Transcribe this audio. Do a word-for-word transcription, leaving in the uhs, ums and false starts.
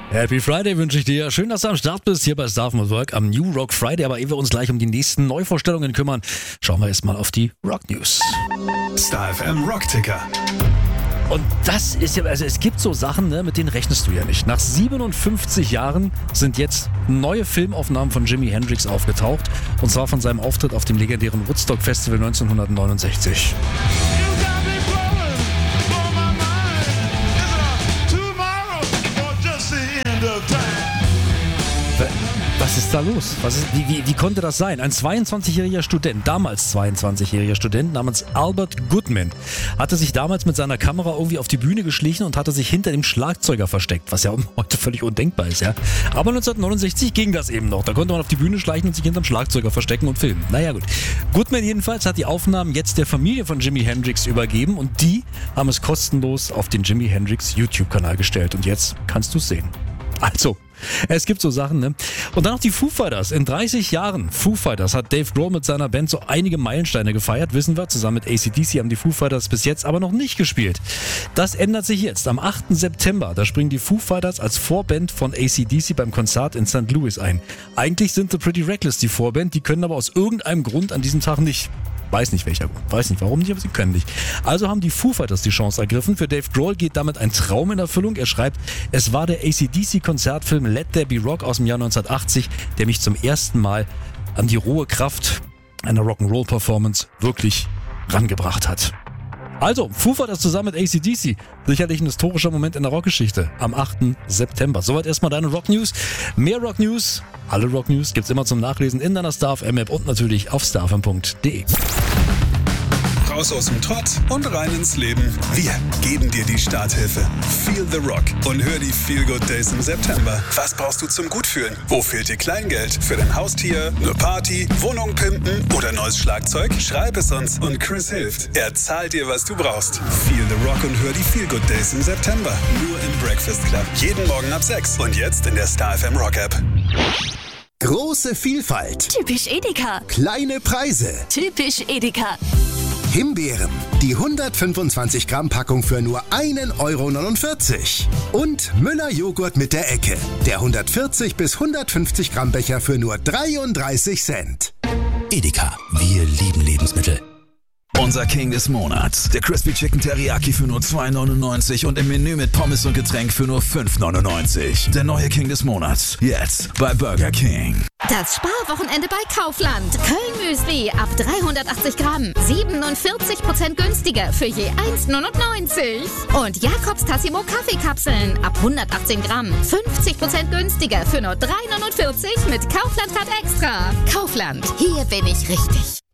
Happy Friday wünsche ich dir. Schön, dass du am Start bist, hier bei Star of Work am New Rock Friday. Aber ehe wir uns gleich um die nächsten Neuvorstellungen kümmern, schauen wir erstmal auf die Rock News. Star F M Rock Ticker. Und das ist ja, also es gibt so Sachen, ne, mit denen rechnest du ja nicht. Nach siebenundfünfzig Jahren sind jetzt neue Filmaufnahmen von Jimi Hendrix aufgetaucht. Und zwar von seinem Auftritt auf dem legendären Woodstock Festival neunzehnhundertneunundsechzig. Was ist da los? Was ist, wie, wie, wie konnte das sein? Ein zweiundzwanzigjähriger Student, damals zweiundzwanzigjähriger Student namens Albert Goodman, hatte sich damals mit seiner Kamera irgendwie auf die Bühne geschlichen und hatte sich hinter dem Schlagzeuger versteckt, was ja heute völlig undenkbar ist, ja. Aber neunzehnhundertneunundsechzig ging das eben noch. Da konnte man auf die Bühne schleichen und sich hinterm Schlagzeuger verstecken und filmen. Naja gut. Goodman jedenfalls hat die Aufnahmen jetzt der Familie von Jimi Hendrix übergeben und die haben es kostenlos auf den Jimi Hendrix YouTube-Kanal gestellt. Und jetzt kannst du es sehen. Also, es gibt so Sachen, ne? Und dann noch die Foo Fighters. In dreißig Jahren Foo Fighters hat Dave Grohl mit seiner Band so einige Meilensteine gefeiert, wissen wir. Zusammen mit A C D C haben die Foo Fighters bis jetzt aber noch nicht gespielt. Das ändert sich jetzt. Am achten September, da springen die Foo Fighters als Vorband von A C D C beim Konzert in Sankt Louis ein. Eigentlich sind The Pretty Reckless die Vorband, die können aber aus irgendeinem Grund an diesem Tag nicht. Weiß nicht welcher Grund, weiß nicht warum nicht, aber sie können nicht. Also haben die Foo Fighters die Chance ergriffen. Für Dave Grohl geht damit ein Traum in Erfüllung. Er schreibt, es war der A C D C-Konzertfilm Let There Be Rock aus dem Jahr neunzehnhundertachtzig, der mich zum ersten Mal an die rohe Kraft einer Rock'n'Roll-Performance wirklich rangebracht hat. Also, Foo Fighters zusammen mit A C D C. Sicherlich ein historischer Moment in der Rockgeschichte. Am achten September. Soweit erstmal deine Rock News. Mehr Rock News, alle Rock News gibt's immer zum Nachlesen in deiner Star F M App und natürlich auf star f m punkt d e. Raus aus dem Trott und rein ins Leben. Wir geben dir die Starthilfe. Feel the Rock und hör die Feel Good Days im September. Was brauchst du zum Gutfühlen? Wo fehlt dir Kleingeld? Für dein Haustier, eine Party, Wohnung pimpen oder neues Schlagzeug? Schreib es uns und Chris hilft. Er zahlt dir, was du brauchst. Feel the Rock und hör die Feel Good Days im September. Nur im Breakfast Club. Jeden Morgen ab sechs und jetzt in der Star F M Rock App. Große Vielfalt. Typisch Edeka. Kleine Preise. Typisch Edeka. Himbeeren. Die hundertfünfundzwanzig Gramm Packung für nur ein Euro neunundvierzig. Und Müller Joghurt mit der Ecke. Der hundertvierzig bis hundertfünfzig Gramm Becher für nur dreiunddreißig Cent. Edeka. Wir lieben Lebensmittel. Unser King des Monats. Der Crispy Chicken Teriyaki für nur zwei neunundneunzig und im Menü mit Pommes und Getränk für nur fünf neunundneunzig. Der neue King des Monats. Jetzt bei Burger King. Das Sparwochenende bei Kaufland. Köln-Müsli ab dreihundertachtzig Gramm. siebenundvierzig Prozent günstiger für je eins neunundneunzig. Und Jakobs Tassimo Kaffeekapseln ab hundertachtzehn Gramm. fünfzig Prozent günstiger für nur drei neunundvierzig mit Kaufland Card Extra. Kaufland. Hier bin ich richtig.